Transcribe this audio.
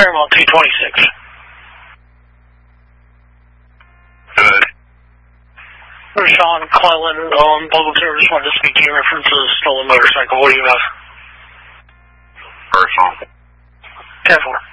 Paramount 226. Good. Sean Clellan, public service, wanted to speak to you in reference to the stolen motorcycle. What do you have? Personal. 10-4.